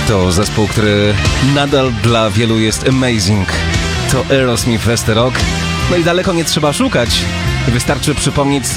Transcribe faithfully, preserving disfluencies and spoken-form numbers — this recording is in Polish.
To zespół, który nadal dla wielu jest amazing. To Aerosmith West Rock. No i daleko nie trzeba szukać. Wystarczy przypomnieć